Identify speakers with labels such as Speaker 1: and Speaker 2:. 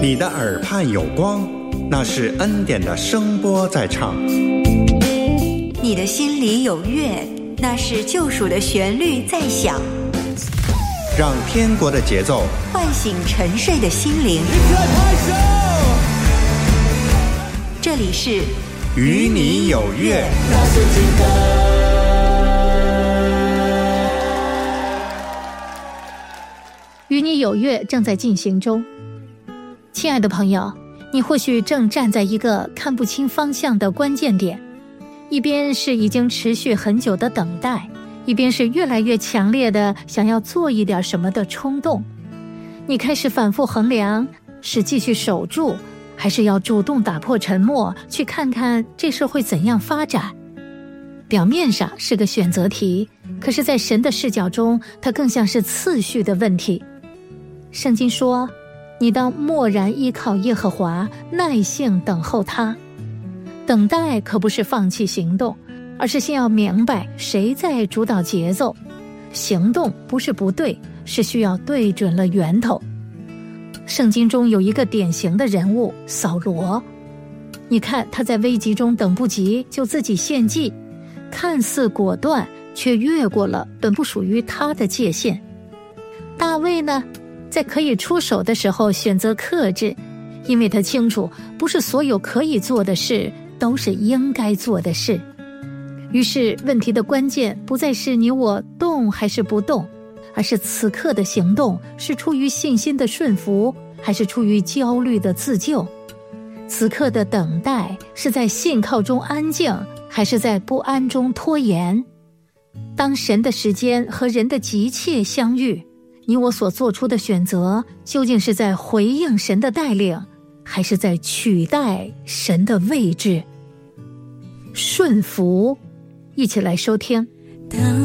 Speaker 1: 你的耳畔有光，那是恩典的声波在唱。
Speaker 2: 你的心里有乐，那是救赎的旋律在响。
Speaker 1: 让天国的节奏
Speaker 2: 唤醒沉睡的心灵。这里是
Speaker 1: 与你有约。
Speaker 3: 与你有约正在进行中。亲爱的朋友，你或许正站在一个看不清方向的关键点，一边是已经持续很久的等待，一边是越来越强烈的想要做一点什么的冲动。你开始反复衡量，是继续守住，还是要主动打破沉默，去看看这事会怎样发展。表面上是个选择题，可是在神的视角中，它更像是次序的问题。圣经说，你当默然依靠耶和华，耐性等候他。等待可不是放弃行动，而是先要明白谁在主导节奏。行动不是不对，是需要对准了源头。圣经中有一个典型的人物扫罗，你看他在危急中等不及就自己献祭，看似果断，却越过了本不属于他的界限。大卫呢，在可以出手的时候选择克制，因为他清楚不是所有可以做的事都是应该做的事。于是问题的关键不再是你我动还是不动，而是此刻的行动是出于信心的顺服，还是出于焦虑的自救？此刻的等待是在信靠中安静，还是在不安中拖延？当神的时间和人的急切相遇，你我所做出的选择究竟是在回应神的带领，还是在取代神的位置？顺服，一起来收听。